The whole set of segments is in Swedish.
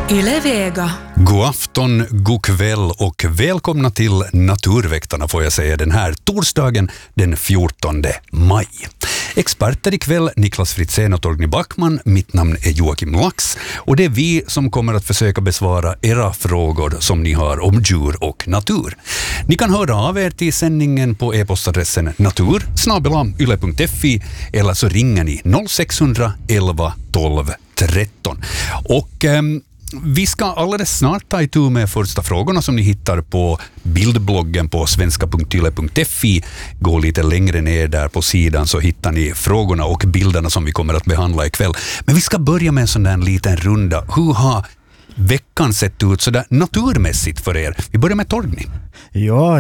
Yle Vega. God afton, god kväll och välkomna till Naturväktarna får jag säga den här torsdagen den 14 maj. Experter ikväll Niklas Fritzén och Torgny Backman. Mitt namn är Joakim Lax och det är vi som kommer att försöka besvara era frågor som ni har om djur och natur. Ni kan höra av er till sändningen på e-postadressen natur@yle.fi eller så ringer ni 0600 11 12 13. Och vi ska alldeles snart ta itu med första frågorna som ni hittar på bildbloggen på svenska.yle.fi. Gå lite längre ner där på sidan så hittar ni frågorna och bilderna som vi kommer att behandla ikväll. Men vi ska börja med en sån där liten runda. Hur har veckan sett ut så där naturmässigt för er? Vi börjar med Torgny. Ja,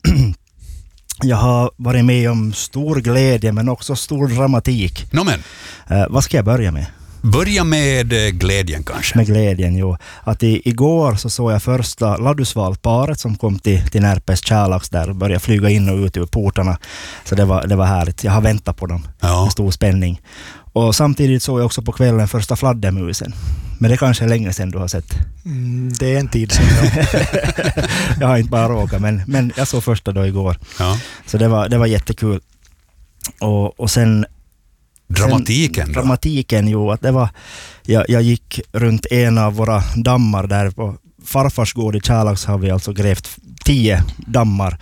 jag har varit med om stor glädje men också stor dramatik. Vad ska jag börja med? Börja med glädjen kanske. Med glädjen, jo. Att igår så såg jag första ladusvalparet som kom till Närpes Kärlax där och började flyga in och ut ur portarna. Så det var härligt. Jag har väntat på dem med stor spänning. Och samtidigt såg jag också på kvällen första fladdermusen. Men det kanske är länge sedan du har sett. Det är en tid sedan. Jag har inte bara råkat, men jag såg första då igår. Ja. Så det var jättekul. Och sen Dramatiken, jo, att det var jag gick runt en av våra dammar där på farfars gård i Kärlax har vi alltså grävt 10 dammar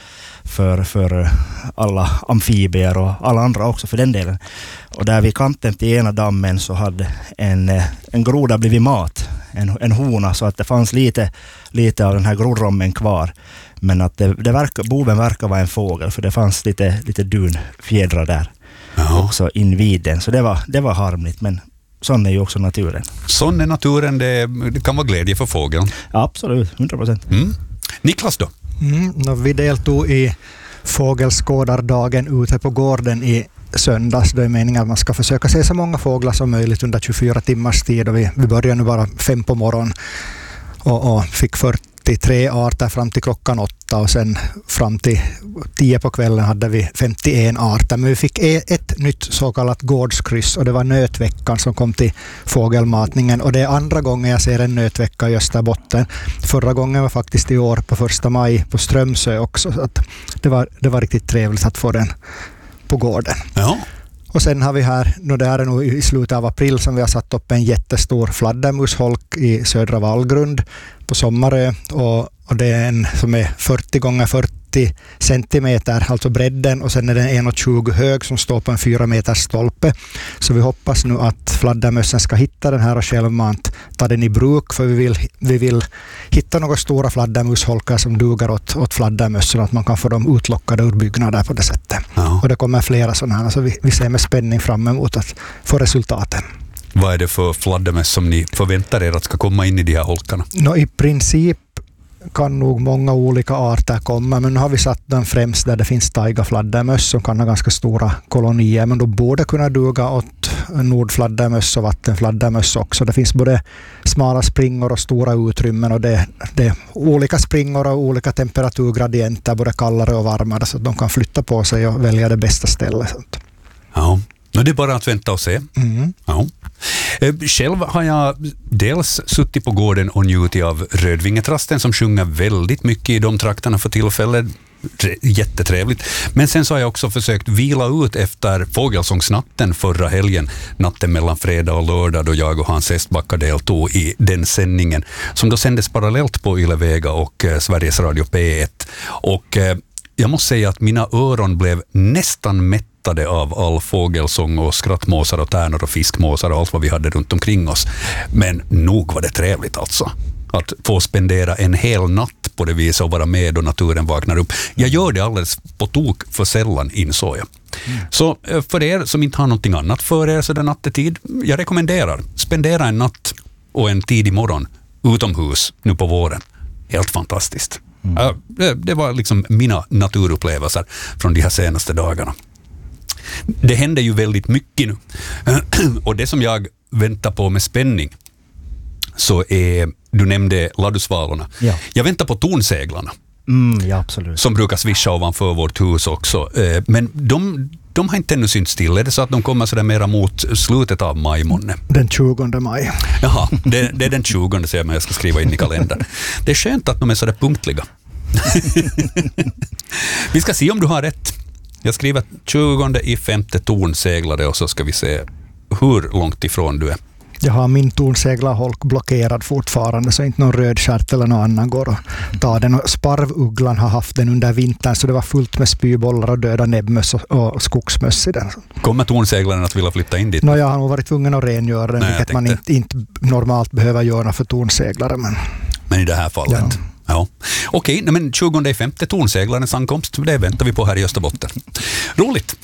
för alla amfibier och alla andra också för den delen. Och där vid kanten till ena dammen så hade en groda blivit mat, en hona, så att det fanns lite av den här grodrommen kvar. Men att boven verkar vara en fågel för det fanns lite dunfjädrar där. Också invid den. Så det var harmligt, men sån är ju också naturen. Sån är naturen, det kan vara glädje för fågeln. Absolut, 100%. Niklas då? Vi deltog i fågelskådardagen ute på gården i söndags. Det är meningen att man ska försöka se så många fåglar som möjligt under 24 timmars tid. Och vi började nu bara 5 på morgonen och fick 43 arter fram till klockan 8 och sen fram till 10 på kvällen hade vi 51 arter. Men vi fick ett nytt så kallat gårdskryss och det var nötveckan som kom till fågelmatningen. Och det är andra gången jag ser en nötvecka i Österbotten. Förra gången var faktiskt i år på 1 maj på Strömsö också. Så att det var riktigt trevligt att få den på gården. Ja. Och sen har vi här, det här är nog i slutet av april som vi har satt upp en jättestor fladdermusholk i södra Vallgrund på Sommarö och det är en som är 40 gånger 40 centimeter, alltså bredden, och sen är den 1,20 hög som står på en 4 meters stolpe. Så vi hoppas nu att fladdermössen ska hitta den här och självmant ta den i bruk, för vi vill hitta några stora fladdermusholkar som duger åt fladdermössen, att man kan få dem utlockade ur byggnader på det sättet. Ja. Och det kommer flera sådana här, så vi ser med spänning fram emot att få resultaten. Vad är det för fladdermöss som ni förväntar er att ska komma in i de här holkarna? I princip kan nog många olika arter komma, men nu har vi satt den främst där det finns taigafladdermöss som kan ha ganska stora kolonier, men då borde kunna duga åt nordfladdermöss och vattenfladdermöss också. Det finns både smala springor och stora utrymmen och det är olika springor och olika temperaturgradienter, både kallare och varmare, så att de kan flytta på sig och välja det bästa stället. Ja. Det är bara att vänta och se. Ja. Själv har jag dels suttit på gården och njutit av rödvingetrasten som sjunger väldigt mycket i de trakterna för tillfället. Jättetrevligt. Men sen så har jag också försökt vila ut efter fågelsångsnatten förra helgen, natten mellan fredag och lördag, då jag och Hans Estbacka deltog i den sändningen som då sändes parallellt på Yle Vega och Sveriges Radio P1. Och jag måste säga att mina öron blev nästan mättade av all fågelsång och skrattmåsar och tärnor och fiskmåsar och allt vad vi hade runt omkring oss. Men nog var det trevligt alltså. Att få spendera en hel natt på det viset och vara med och naturen vaknar upp. Jag gör det alldeles på tok för sällan, insåg jag. Så för er som inte har någonting annat för er så den nattetid, jag rekommenderar spendera en natt och en tidig morgon utomhus nu på våren. Helt fantastiskt. Det var liksom mina naturupplevelser från de här senaste dagarna. Det händer ju väldigt mycket nu. Och det som jag väntar på med spänning så är, du nämnde ladusvalorna. Ja. Jag väntar på tornseglarna. Ja, absolut. Som brukar svischa ovanför vårt hus också. Men de har inte ännu synts till. Är det så att de kommer så där mera mot slutet av maj månne? Den 20 maj. Jaha, det är den 20, säger jag, jag ska skriva in i kalendern. Det är skönt att de är så där punktliga. Vi ska se om du har rätt. Jag skriver 20 i 5:e tornseglare och så ska vi se hur långt ifrån du är. Jag har min tornseglarholk blockerad fortfarande så inte någon rödstjärt eller någon annan går och tar den. Och sparvugglan har haft den under vintern så det var fullt med spybollar och döda näbbmöss och skogsmöss i den. Kommer tornseglaren att vilja flytta in dit? Jag har nog varit tvungen att rengöra den, vilket man inte normalt behöver göra för tornseglare. Men i det här fallet? Ja. Okej, men 20:e tornseglarens ankomst, det väntar vi på här i Österbotten. Roligt.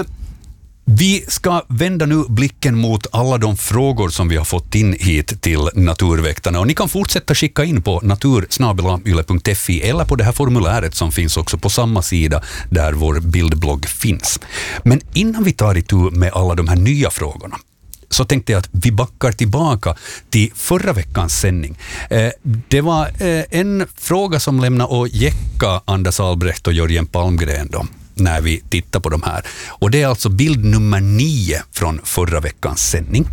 Vi ska vända nu blicken mot alla de frågor som vi har fått in hit till Naturväktarna. Och ni kan fortsätta skicka in på natur@yle.fi eller på det här formuläret som finns också på samma sida där vår bildblogg finns. Men innan vi tar itu med alla de här nya frågorna så tänkte jag att vi backar tillbaka till förra veckans sändning. Det var en fråga som lämnade och jäcka Anders Albrecht och Jörgen Palmgren då, när vi tittar på de här. Och det är alltså bild nummer 9 från förra veckans sändning.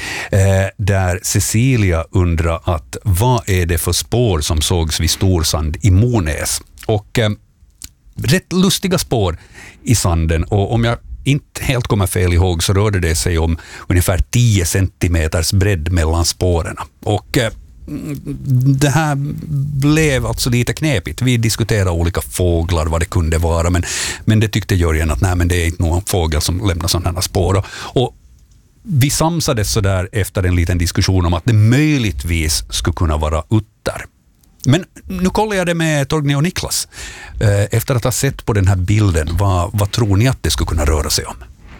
Där Cecilia undrar att vad är det för spår som sågs vid Storsand i Monäs? Och rätt lustiga spår i sanden, och om jag inte helt kommer fel ihåg så rörde det sig om ungefär 10 centimeters bredd mellan spåren. Och det här blev alltså lite knepigt. Vi diskuterade olika fåglar, vad det kunde vara, men det tyckte Jörgen att nej, men det är inte någon fågel som lämnar sådana här spår. Och vi samsades så där efter en liten diskussion om att det möjligtvis skulle kunna vara utter. Men nu kollar jag det med Torgny och Niklas. Efter att ha sett på den här bilden, vad tror ni att det skulle kunna röra sig om?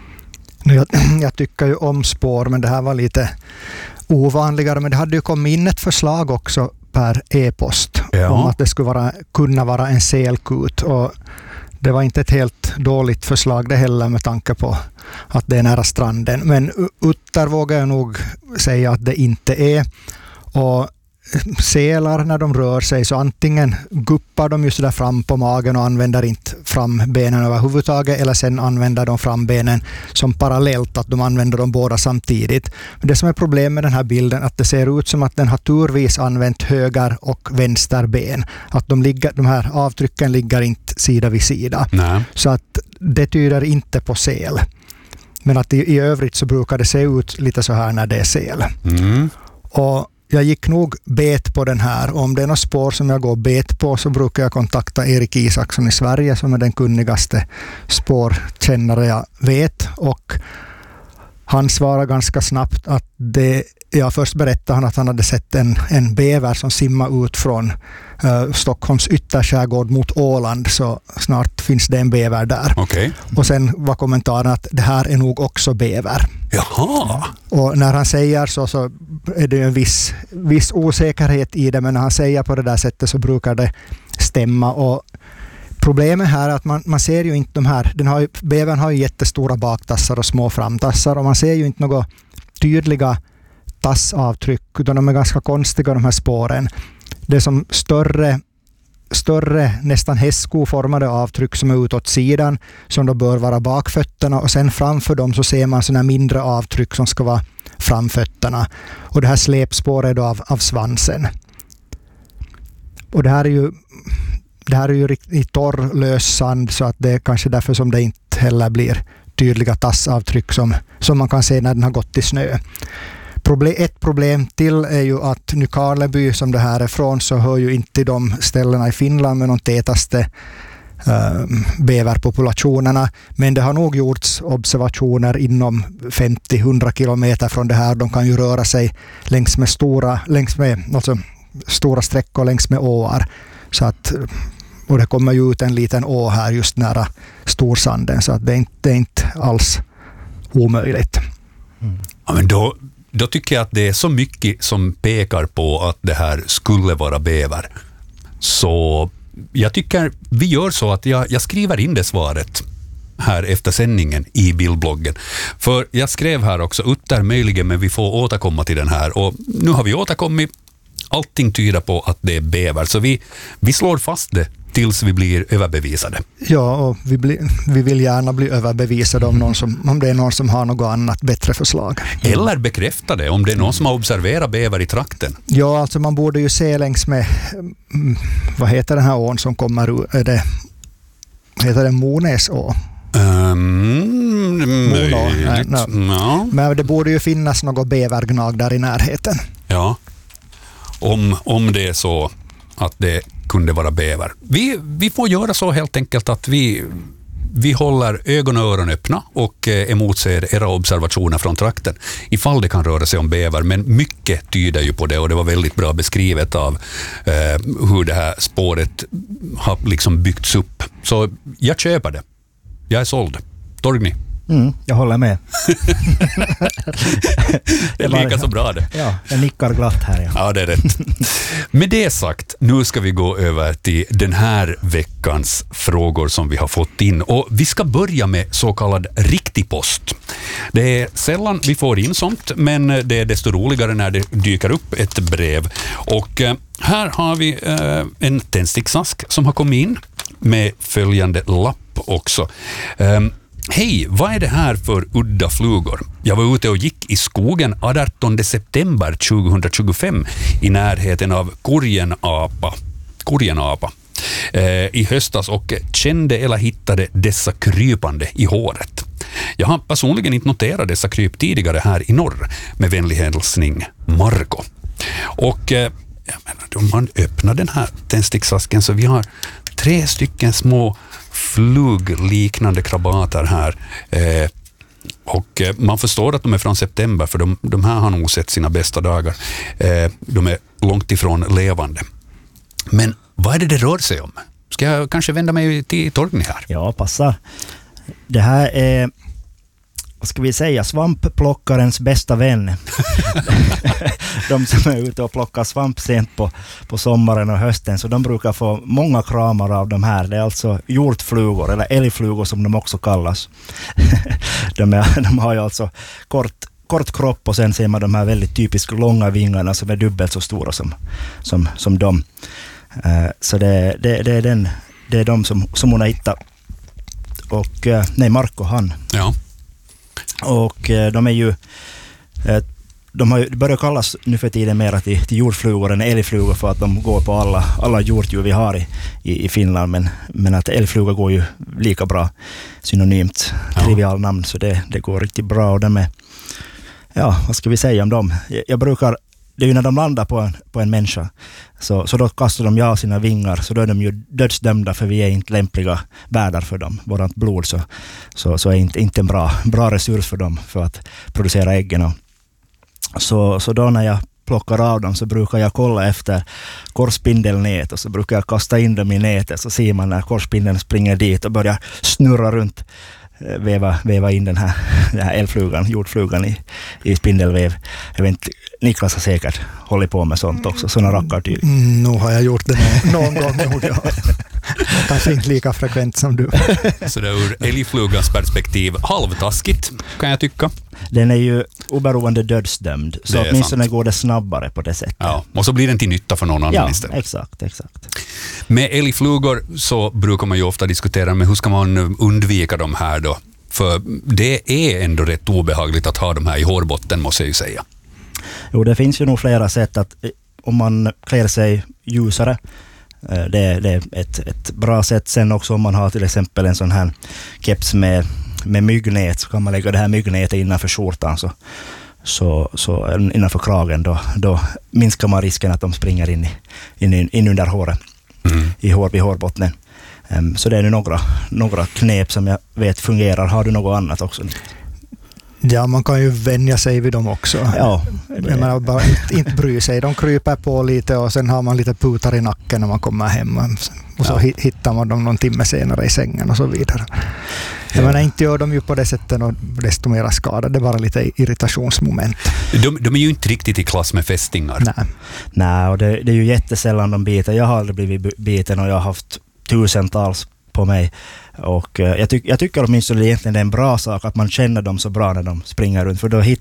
Jag tycker ju om spår, men det här var lite ovanligare. Men det hade ju kommit in ett förslag också per e-post om att det skulle kunna vara en selkut. Och det var inte ett helt dåligt förslag det heller med tanke på att det är nära stranden. Men utter vågar jag nog säga att det inte är. Och selar när de rör sig så antingen guppar de just där fram på magen och använder inte frambenen överhuvudtaget, eller sen använder de frambenen som parallellt, att de använder dem båda samtidigt. Men det som är problemet med den här bilden är att det ser ut som att den har turvis använt höger och vänster ben. Att de här avtrycken ligger inte sida vid sida. Nej. Så att det tyder inte på sel. Men att i övrigt så brukar det se ut lite så här när det är sel. Och jag gick nog bet på den här. Om det är något spår som jag går bet på så brukar jag kontakta Erik Isaksson i Sverige som är den kunnigaste spårkännare jag vet. Och han svarade ganska snabbt att först berättade han att han hade sett en bäver som simmar ut från Stockholms ytterskärgård mot Åland, så snart finns det en bäver där. Okay. Och sen var kommentaren att det här är nog också bäver. Jaha. Och när han säger så är det en viss osäkerhet i det, men när han säger på det där sättet så brukar det stämma. Och problemet här är att man ser ju inte de här, bävern har ju jättestora baktassar och små framtassar, och man ser ju inte några tydliga tassavtryck, utan de är ganska konstiga de här spåren. Det är som större nästan hästskoformade avtryck som är utåt sidan, som då bör vara bakfötterna, och sen framför dem så ser man sådana mindre avtryck som ska vara framfötterna. Och det här släpspåret är då av svansen. Och det här är ju riktigt torr lös sand, så att det är kanske därför som det inte heller blir tydliga tassavtryck som man kan se när den har gått i snö. Ett problem till är ju att Nykarleby, som det här är från, så hör ju inte till de ställena i Finland med de tätaste bäverpopulationerna, men det har nog gjorts observationer inom 50-100 kilometer från det här. De kan ju röra sig längs med stora sträckor längs med åar, så att, och det kommer ju ut en liten å här just nära Storsanden, så att det är inte alls omöjligt. Ja, men då tycker jag att det är så mycket som pekar på att det här skulle vara bäver. Så jag tycker vi gör så att jag skriver in det svaret här efter sändningen i bildbloggen. För jag skrev här också utter möjligen, men vi får återkomma till den här. Och nu har vi återkommit. Allting tyder på att det är bäver. Så vi slår fast det tills vi blir överbevisade. Ja, och vi vill gärna bli överbevisade om det är någon som har något annat bättre förslag. Eller bekräfta det om det är någon som har observerat bäver i trakten. Ja, alltså man borde ju se längs med, vad heter den här ån som kommer ur, heter det Monäså? Möjligt. Ja. Men det borde ju finnas något bävergnag där i närheten. Ja, om det är så att det kunde vara bäver. Vi får göra så helt enkelt att vi håller ögon och öron öppna och emotser era observationer från trakten ifall det kan röra sig om bäver, men mycket tyder ju på det och det var väldigt bra beskrivet av hur det här spåret har liksom byggts upp. Så jag köper det. Jag är såld. Torgny? Jag håller med. Det är lika så bra det. Ja, jag nickar glatt här. Ja. Ja, det är rätt. Med det sagt, nu ska vi gå över till den här veckans frågor som vi har fått in. Och vi ska börja med så kallad riktig post. Det är sällan vi får in sånt, men det är desto roligare när det dyker upp ett brev. Och här har vi en tändsticksask som har kommit in med följande lapp också. Hej, vad är det här för udda flugor? Jag var ute och gick i skogen 18 september 2025 i närheten av Kurjenapa i höstas och kände eller hittade dessa krypande i håret. Jag har personligen inte noterat dessa kryp tidigare här i norr. Med vänlig hälsning, Marco. Och om man öppnar den här tändsticksasken så vi har 3 stycken små flugliknande krabater här. Och man förstår att de är från september för de här har nog sett sina bästa dagar. De är långt ifrån levande. Men vad är det rör sig om? Ska jag kanske vända mig till Torgny här? Ja, passa. Det här är, vad ska vi säga, svampplockarens bästa vän. De som är ute och plockar svamp sent på sommaren och hösten, så de brukar få många kramar av de här. Det är alltså hjortflugor, eller älgflugor som de också kallas. De har ju alltså kort kropp och sen ser man de här väldigt typiskt långa vingarna som är dubbelt så stora som de. Så det är de som hon har hittat. Och Marco han. Ja. Och de är ju de har ju börjat kallas nu för tiden mer till jordflugor än älgflugor för att de går på alla hjortdjur vi har i Finland, men att älgflugor går ju lika bra synonymt, trivial namn, så det går riktigt bra. Och de är, ja, vad ska vi säga om dem? Jag brukar, det är ju när de landar på en människa så då kastar de av sina vingar, så då är de ju dödsdömda för vi är inte lämpliga värdar för dem. Vårat blod så är inte en bra resurs för dem för att producera äggen. Så då när jag plockar av dem så brukar jag kolla efter korsspindelnät och så brukar jag kasta in dem i nätet, så ser man när korsspindeln springer dit och börjar snurra runt, väva in den här älgflugan, jordflugan i spindelväv. Jag vet inte, Niklas har säkert hållit på med sånt också, sådana rackartyg. Nu har jag gjort det någon gång nog, ja. Kanske inte lika frekvent som du. Så det är ur älgflugans perspektiv halvtaskigt, kan jag tycka. Den är ju oberoende dödsdömd, så åtminstone går det snabbare på det sättet. Ja, och så blir den till nytta för någon annan istället. Exakt. Med älgflugor så brukar man ju ofta diskutera med hur ska man undvika de här då? För det är ändå rätt obehagligt att ha de här i hårbotten, måste jag ju säga. Jo, det finns ju nog flera sätt att om man klär sig ljusare, det är ett bra sätt. Sen också om man har till exempel en sån här keps med myggnät, så kan man lägga det här myggnätet innanför skjortan så innanför kragen, då minskar man risken att de springer in under håret, vid hårbotten. Så det är nu några knep som jag vet fungerar. Har du något annat också? Ja, man kan ju vänja sig vid dem också. Ja, jag menar, bara inte bry sig. De kryper på lite och sen har man lite putar i nacken när man kommer hem. Och så hittar man dem någon timme senare i sängen och så vidare. Jag menar, inte gör de ju på det sättet och desto mer skada. Det är bara lite irritationsmoment. De är ju inte riktigt i klass med fästingar. Nej, och det är ju jättesällan de biter. Jag har aldrig blivit biten och jag har haft tusentals på mig. Och jag tycker åtminstone egentligen det är en bra sak att man känner dem så bra när de springer runt. För då